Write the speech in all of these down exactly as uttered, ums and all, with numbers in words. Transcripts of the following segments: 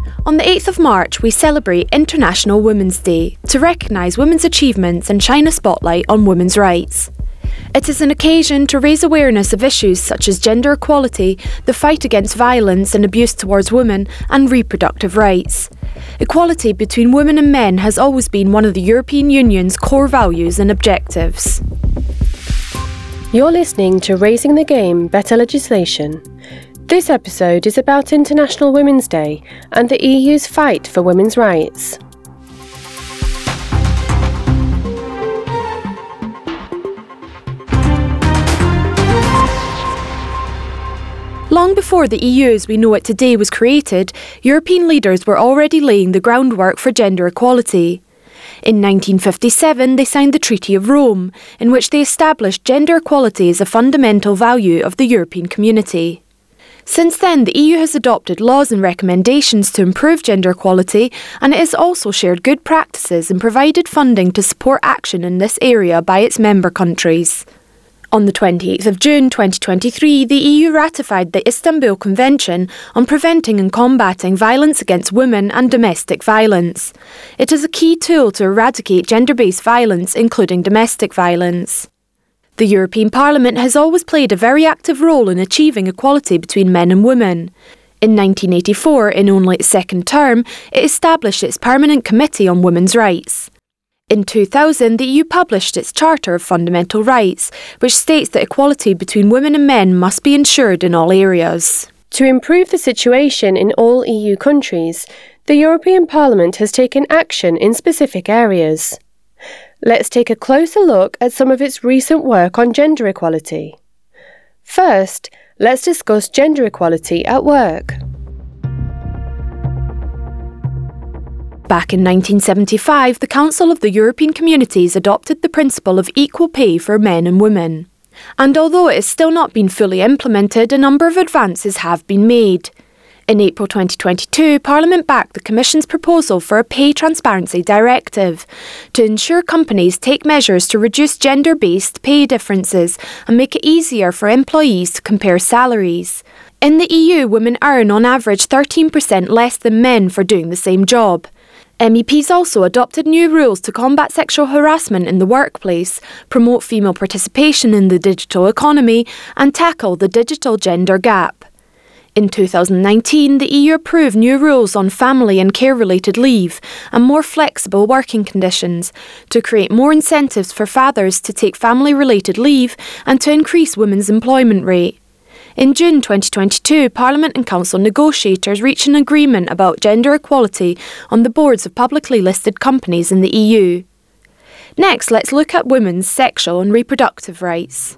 On the eighth of March, we celebrate International Women's Day to recognise women's achievements and shine a spotlight on women's rights. It is an occasion to raise awareness of issues such as gender equality, the fight against violence and abuse towards women, and reproductive rights. Equality between women and men has always been one of the European Union's core values and objectives. You're listening to Raising the Game, Better Legislation. This episode is about International Women's Day and the E U's fight for women's rights. Long before the E U as we know it today was created, European leaders were already laying the groundwork for gender equality. In nineteen fifty-seven, they signed the Treaty of Rome, in which they established gender equality as a fundamental value of the European community. Since then, the E U has adopted laws and recommendations to improve gender equality, and it has also shared good practices and provided funding to support action in this area by its member countries. On the twenty-eighth of June twenty twenty-three, the E U ratified the Istanbul Convention on preventing and combating violence against women and domestic violence. It is a key tool to eradicate gender-based violence, including domestic violence. The European Parliament has always played a very active role in achieving equality between men and women. In nineteen eighty-four, in only its second term, it established its Permanent Committee on Women's Rights. In two thousand, the E U published its Charter of Fundamental Rights, which states that equality between women and men must be ensured in all areas. To improve the situation in all E U countries, the European Parliament has taken action in specific areas. Let's take a closer look at some of its recent work on gender equality. First, let's discuss gender equality at work. Back in nineteen seventy-five, the Council of the European Communities adopted the principle of equal pay for men and women. And although it has still not been fully implemented, a number of advances have been made. In April twenty twenty-two, Parliament backed the Commission's proposal for a Pay Transparency Directive to ensure companies take measures to reduce gender-based pay differences and make it easier for employees to compare salaries. In the E U, women earn on average thirteen percent less than men for doing the same job. M E Ps also adopted new rules to combat sexual harassment in the workplace, promote female participation in the digital economy, and tackle the digital gender gap. In two thousand nineteen, the E U approved new rules on family and care-related leave and more flexible working conditions to create more incentives for fathers to take family-related leave and to increase women's employment rate. In June twenty twenty-two, Parliament and Council negotiators reached an agreement about gender equality on the boards of publicly listed companies in the E U. Next, let's look at women's sexual and reproductive rights.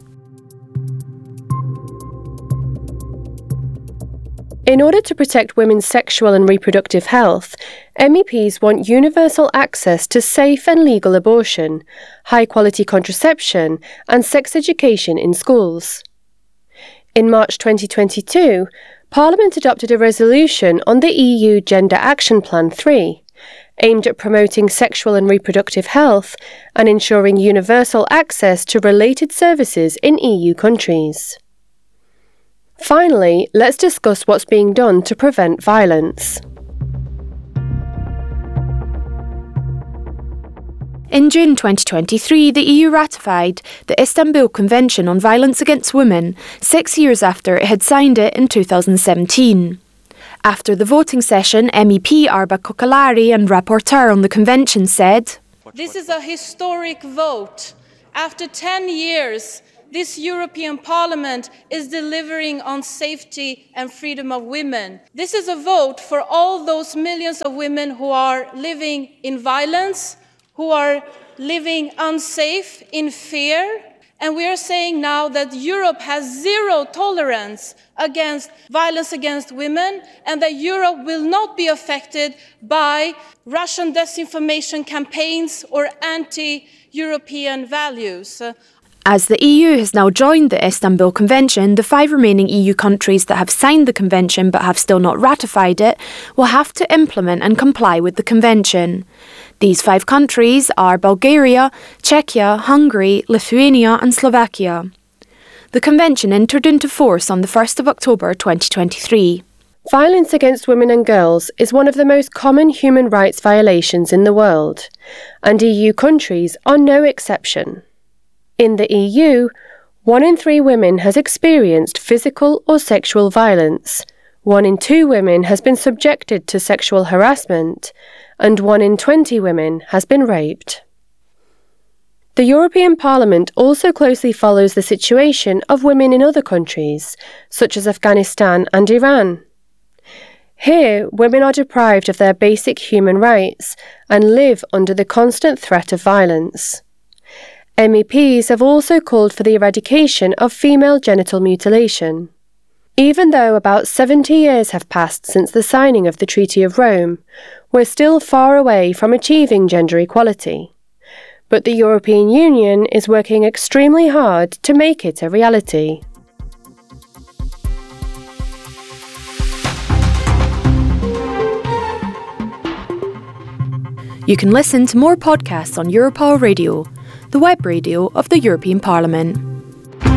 In order to protect women's sexual and reproductive health, M E Ps want universal access to safe and legal abortion, high-quality contraception, and sex education in schools. In March twenty twenty-two, Parliament adopted a resolution on the E U Gender Action Plan three, aimed at promoting sexual and reproductive health and ensuring universal access to related services in E U countries. Finally, let's discuss what's being done to prevent violence. In June twenty twenty-three, the E U ratified the Istanbul Convention on Violence Against Women, six years after it had signed it in two thousand seventeen. After the voting session, M E P Arba Kokalari and rapporteur on the convention said, "This is a historic vote. After ten years, this European Parliament is delivering on safety and freedom of women. This is a vote for all those millions of women who are living in violence, who are living unsafe, in fear. And we are saying now that Europe has zero tolerance against violence against women and that Europe will not be affected by Russian disinformation campaigns or anti-European values." As the E U has now joined the Istanbul Convention, the five remaining E U countries that have signed the convention but have still not ratified it will have to implement and comply with the convention. These five countries are Bulgaria, Czechia, Hungary, Lithuania and Slovakia. The convention entered into force on the first of October twenty twenty-three. Violence against women and girls is one of the most common human rights violations in the world, and E U countries are no exception. In the E U, one in three women has experienced physical or sexual violence, one in two women has been subjected to sexual harassment, and one in twenty women has been raped. The European Parliament also closely follows the situation of women in other countries, such as Afghanistan and Iran. Here, women are deprived of their basic human rights and live under the constant threat of violence. M E Ps have also called for the eradication of female genital mutilation. Even though about seventy years have passed since the signing of the Treaty of Rome, we're still far away from achieving gender equality. But the European Union is working extremely hard to make it a reality. You can listen to more podcasts on Europower Radio, the web radio of the European Parliament.